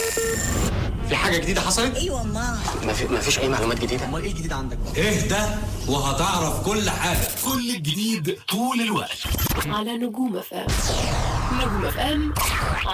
في حاجة جديدة حصلت؟ ايوه ما مفيش أي معلومات جديدة. امال ايه الجديد عندك؟ اهدى وهتعرف كل حاجة. كل الجديد طول الوقت على نجوم FM. نجوم FM